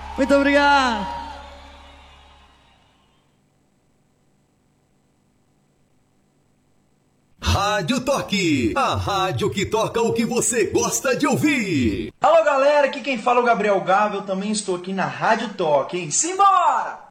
Muito obrigado. Rádio Toque, a rádio que toca o que você gosta de ouvir. Alô galera, aqui quem fala é o Gabriel Gava, eu também estou aqui na Rádio Toque, hein? Simbora!